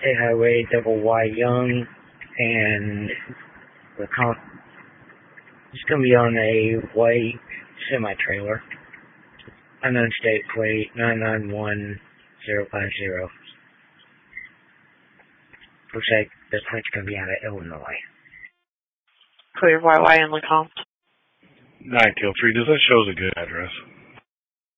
State Highway double Y Young and LeCompte. It's going to be on a white semi-trailer. Unknown state plate 991050. Looks like the plate's going to be out of Illinois. Clear YY and LeCompte. 9 Kill 3. Does that show as a good address?